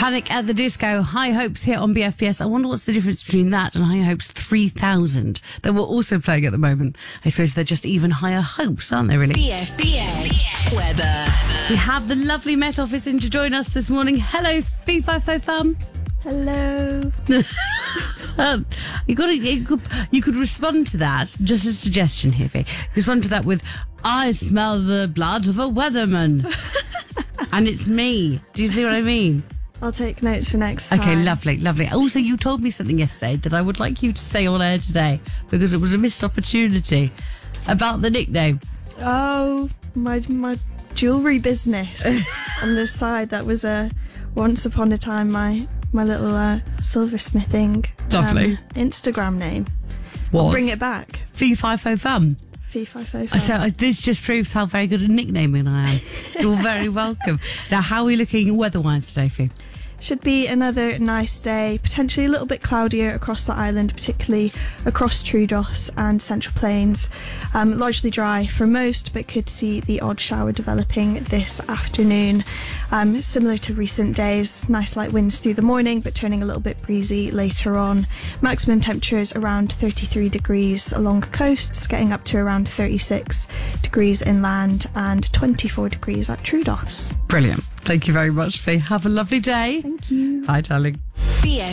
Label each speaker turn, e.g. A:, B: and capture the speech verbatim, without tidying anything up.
A: Panic at the Disco, High Hopes here on B F B S. I wonder what's the difference between that and High Hopes three thousand that we're also playing at the moment. I suppose they're just even higher hopes, aren't they, really?
B: B F B S weather.
A: We have the lovely Met Office in to join us this morning. Hello, Fee Fi Fo Thumb.
C: Hello.
A: um, you got to, you could, you could respond to that. Just a suggestion here, Fee. Respond to that with, I smell the blood of a weatherman. And it's me. Do you see what I mean?
C: I'll take notes for next time.
A: Okay, lovely, lovely. Also, you told me something yesterday that I would like you to say on air today because it was a missed opportunity about the nickname.
C: Oh, my my jewellery business on the side. That was a once upon a time my my little uh, silversmithing
A: Lovely.
C: Um, Instagram name.
A: Was?
C: I'll bring it back.
A: Fee Fi Fo Fum.
C: Fee Fi Fo Fum.
A: So uh, this just proves how very good at nicknaming I am. You're very welcome. Now, how are we looking weather-wise today, Fee?
C: Should be another nice day, potentially a little bit cloudier across the island, particularly across Troodos and Central Plains. Um, largely dry for most, but could see the odd shower developing this afternoon. Um, similar to recent days, nice light winds through the morning, but turning a little bit breezy later on. Maximum temperatures around thirty-three degrees along coasts, getting up to around thirty-six degrees inland and twenty-four degrees at Troodos.
A: Brilliant. Thank you very much, Fee. Have a lovely day.
C: Thank you.
A: Bye, darling.
B: B F